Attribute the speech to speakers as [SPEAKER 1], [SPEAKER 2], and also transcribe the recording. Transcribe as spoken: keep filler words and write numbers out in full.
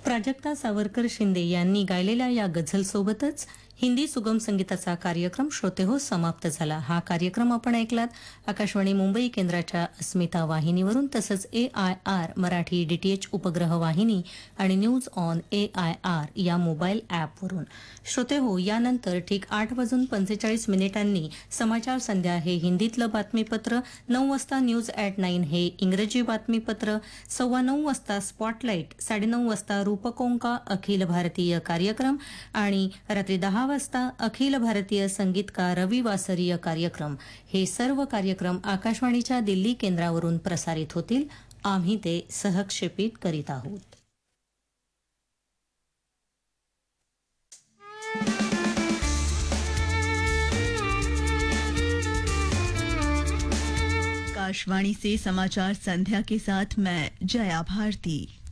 [SPEAKER 1] प्राजक्ता सावरकर शिंदे यांनी गायलेल्या या गझलसोबतच हिंदी सुगम संगीताचा कार्यक्रम श्रोते हो समाप्त झाला. हा कार्यक्रम आपण ऐकलात आकाशवाणी मुंबई केंद्राच्या अस्मिता वाहिनीवरून, तसंच ए आय आर मराठी डीटीएच उपग्रह वाहिनी आणि news on A I R या मोबाईल ॲपवरून. श्रोते हो, यानंतर ठीक आठ वाजून पंचेचाळीस मिनिटांनी समाचार संध्या हे हिंदीतलं बातमीपत्र, नऊ वाजता न्यूज ॲट नाईन हे इंग्रजी बातमीपत्र, सव्वा नऊ वाजता स्पॉटलाईट, साडेनऊ वाजता रूपकोंका अखिल भारतीय कार्यक्रम आणि रात्री दहा वाजता अखिल भारतीय संगीतकार रविवासरीय कार्यक्रम हे सर्व कार्यक्रम आकाशवाणीच्या दिल्ली केंद्रावरून प्रसारित होतील. आम्ही ते सहक्षेपित करीत आहोत.
[SPEAKER 2] आकाशवाणी से समाचार संध्या के साथ मैं जया भारती.